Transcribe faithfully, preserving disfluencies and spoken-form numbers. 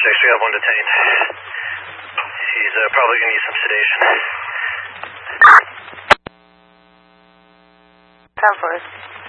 subjects. We have one detained. He's uh, probably going to need some sedation. Time for it.